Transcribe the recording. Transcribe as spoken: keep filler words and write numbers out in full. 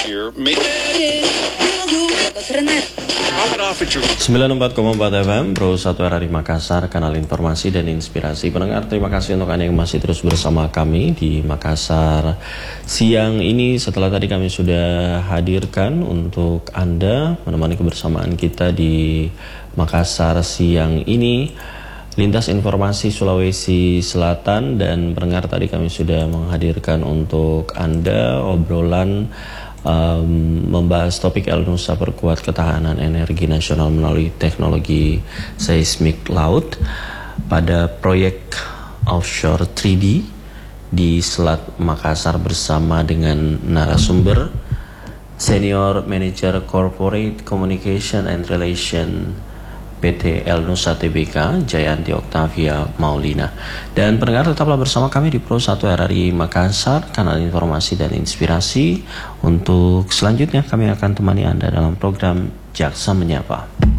year may sembilan puluh empat koma empat F M Pro satu R R I Makassar, kanal informasi dan inspirasi. Pendengar, terima kasih untuk Anda yang masih terus bersama kami di Makassar siang ini. Setelah tadi kami sudah hadirkan untuk Anda menemani kebersamaan kita di Makassar siang ini, lintas informasi Sulawesi Selatan, dan pendengar tadi kami sudah menghadirkan untuk Anda obrolan Um, membahas topik El Nusa perkuat ketahanan energi nasional melalui teknologi seismik laut pada proyek offshore tiga D di Selat Makassar bersama dengan narasumber Senior Manager Corporate Communication and Relation P T El Nusa Tbk, Jayanti Oktavia Maulina. Dan pendengar, tetaplah bersama kami di Pro satu R R I Makassar, kanal informasi dan inspirasi. Untuk selanjutnya kami akan temani Anda dalam program Jaksa Menyapa.